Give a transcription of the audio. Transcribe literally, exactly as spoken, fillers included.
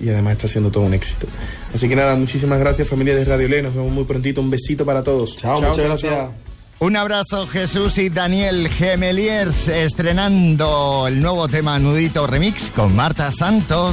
y además está siendo todo un éxito. Así que nada, muchísimas gracias, familia de Radio L, nos vemos muy prontito, un besito para todos. Chao, chao, muchas gracias. Chao. Un abrazo, Jesús y Daniel Gemeliers, estrenando el nuevo tema Nudito Remix con Marta Santos.